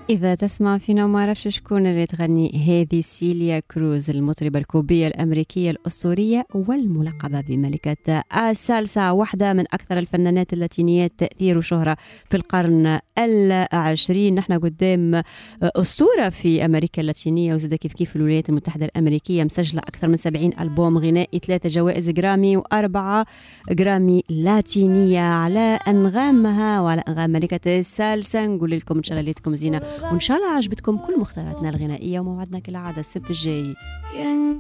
إذا تسمع فينا وما عرفش شكون اللي تغني هذه سيليا كروز، المطربة الكوبية الأمريكية الأسطورية والملقبة بملكة السالسا، واحدة من أكثر الفنانات اللاتينيات تأثير وشهرة في القرن العشرين. نحن قدام أسطورة في أمريكا اللاتينية، وزاد كيف الولايات المتحدة الأمريكية، مسجلة أكثر من 70 ألبوم غنائي، 3 جوائز جرامي و4 جرامي لاتينية على أنغامها وعلى أنغام ملكة السالسا. نقول لكم إن شاء الله ليتكم زينة، وإن شاء الله عجبتكم كل مختاراتنا الغنائية، وموعدنا كالعادة السبت الجاي.